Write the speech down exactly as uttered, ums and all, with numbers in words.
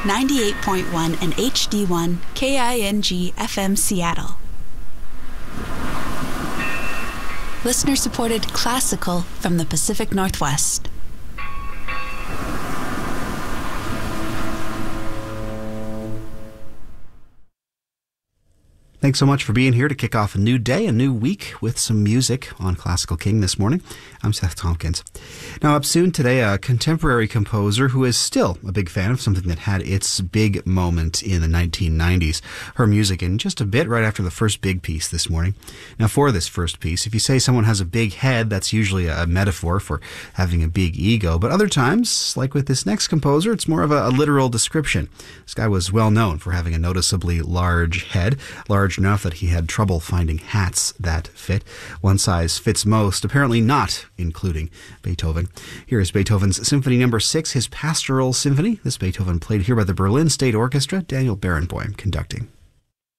ninety-eight point one and H D one K I N G F M Seattle. Listener-supported classical from the Pacific Northwest. Thanks so much for being here to kick off a new day, a new week with some music on Classical King this morning. I'm Seth Tompkins. Now up soon today, a contemporary composer who is still a big fan of something that had its big moment in the nineteen nineties. Her music in just a bit right after the first big piece this morning. Now for this first piece, if you say someone has a big head, that's usually a metaphor for having a big ego. But other times, like with this next composer, it's more of a, a literal description. This guy was well known for having a noticeably large head, large enough that he had trouble finding hats that fit. One size fits most, apparently not including Beethoven. Here is Beethoven's Symphony Number six, his Pastoral Symphony. This Beethoven played here by the Berlin State Orchestra, Daniel Barenboim conducting.